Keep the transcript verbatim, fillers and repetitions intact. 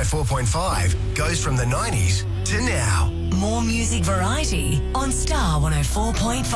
oh four point five goes from the nineties to now. More music variety on Star one oh four point five.